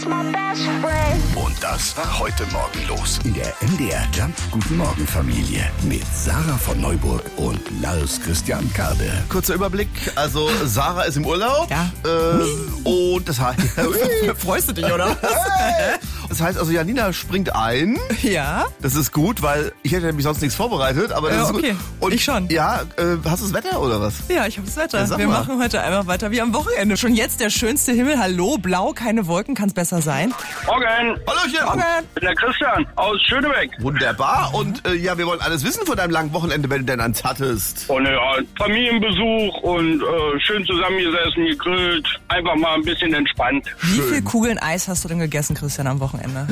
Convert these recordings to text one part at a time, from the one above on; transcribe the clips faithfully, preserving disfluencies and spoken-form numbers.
Und das war heute Morgen los in der M D R Jump Guten Morgen Familie mit Sarah von Neuburg und Lars Christian Kade. Kurzer Überblick, also Sarah ist im Urlaub. Ja. Äh, und das heißt... Freust du dich, oder? Das heißt also, Janina springt ein. Ja. Das ist gut, weil ich hätte nämlich sonst nichts vorbereitet. Aber das Ja, ist okay. gut. Und Ich schon. Ja, äh, hast du das Wetter oder was? Ja, ich hab's Wetter. Ja, sag Wir mal. machen heute einfach weiter wie am Wochenende. Schon jetzt der schönste Himmel. Hallo, blau, keine Wolken, kann's besser sein. Morgen, Hallöchen. Morgen. ich bin der Christian aus Schönebeck. Wunderbar. Und äh, ja, wir wollen alles wissen von deinem langen Wochenende, wenn du denn eins hattest. Und ja, Familienbesuch und äh, schön zusammengesessen, gegrillt, einfach mal ein bisschen entspannt. Wie viel Kugeln Eis hast du denn gegessen, Christian, am Wochenende?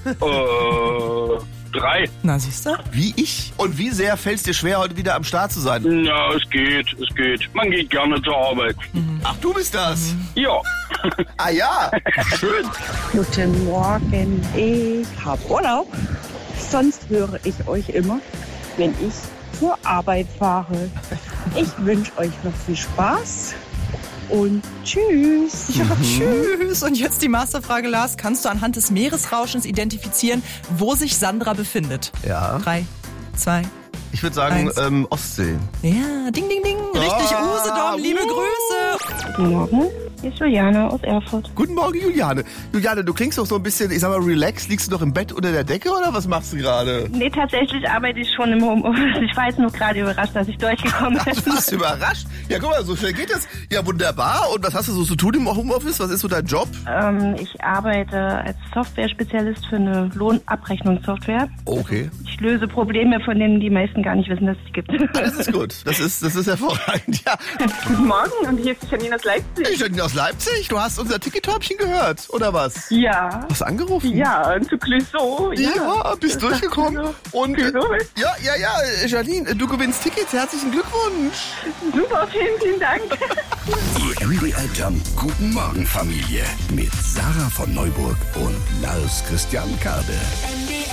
Äh, drei. Na, siehst du? Wie ich. Und wie sehr fällt es dir schwer, heute wieder am Start zu sein? Ja, es geht, es geht. Man geht gerne zur Arbeit. Ach, du bist das. Ja. Ah ja, schön. Guten Morgen, ich habe Urlaub. Sonst höre ich euch immer, wenn ich zur Arbeit fahre. Ich wünsche euch noch viel Spaß und tschüss. Ja, tschüss. Und jetzt die Masterfrage, Lars. Kannst du anhand des Meeresrauschens identifizieren, wo sich Sandra befindet? Ja. Drei, zwei, Ich würde sagen, Eins. ähm, Ostsee. ja, ding, ding, ding. Richtig, Ah, Usedom, liebe uh. Grüße. Guten Morgen, hier ist Juliane aus Erfurt. Guten Morgen, Juliane. Juliane, du klingst doch so ein bisschen, ich sag mal, relaxed. Liegst du doch im Bett unter der Decke oder was machst du gerade? Nee, tatsächlich arbeite ich schon im Homeoffice. Ich war jetzt nur gerade überrascht, dass ich durchgekommen bin. Du bist überrascht. Ja, guck mal, so schnell geht das. Ja, wunderbar. Und was hast du so zu tun im Homeoffice? Was ist so dein Job? ähm, ich arbeite als Software-Spezialist für eine Lohnabrechnungssoftware. Okay. Ich löse Probleme, von denen die meisten gar nicht wissen, dass es die gibt. Das ist gut. Das ist, das ist hervorragend. Ja. Guten Morgen, und hier ist Janine aus Leipzig. Ich bin aus Leipzig. Du hast unser Tickethäubchen gehört, oder was? Ja, Hast du angerufen? ja, zu Clouseau. Ja, bist Das durchgekommen. dachte Und äh, Clouseau. ja, ja, ja, Janine, du gewinnst Tickets. Herzlichen Glückwunsch. Super, vielen, vielen Dank. Die M D R Jump Guten Morgen Familie mit Sarah von Neuburg und Lars Christian Kade.